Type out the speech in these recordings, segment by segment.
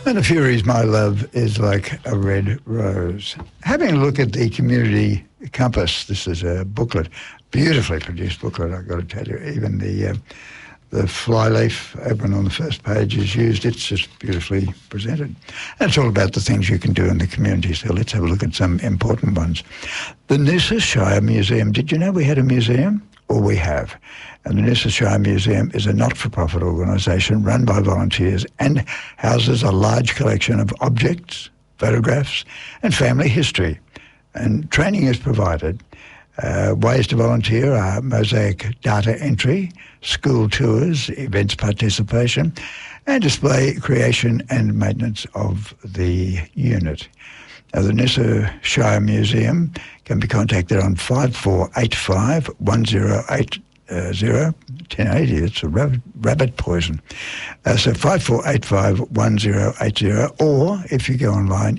And the Furies, my love, is like a red rose. Having a look at the Community Compass, this is a booklet, beautifully produced booklet, I've got to tell you. Even the flyleaf open on the first page is used. It's just beautifully presented. And it's all about the things you can do in the community. So let's have a look at some important ones. The Noosa Shire Museum. Did you know we had a museum? Well, we have. And the Noosa Shire Museum is a not-for-profit organisation run by volunteers and houses a large collection of objects, photographs and family history. And training is provided. Ways to volunteer are mosaic data entry, school tours, events participation, and display creation and maintenance of the unit. Now, the Noosa Shire Museum can be contacted on 5485 108 1080. It's a rabbit poison. So 5485 1080, or if you go online,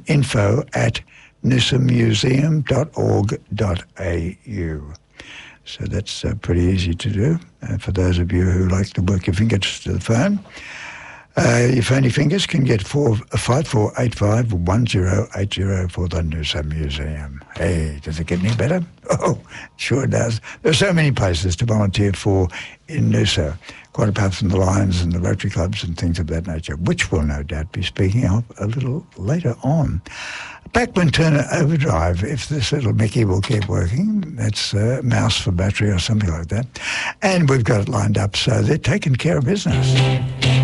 info@noosamuseum.org.au. So that's pretty easy to do for those of you who like to work your fingers to the phone. Your phony fingers can get 5485 1080 for the Noosa Museum. Hey, does it get any better? Oh, sure does. There are so many places to volunteer for in Noosa, quite apart from the Lions and the Rotary Clubs and things of that nature, which we'll no doubt be speaking of a little later on. Bachman Turner Overdrive, if this little Mickey will keep working, that's mouse for battery or something like that. And we've got it lined up, so they're taking care of business.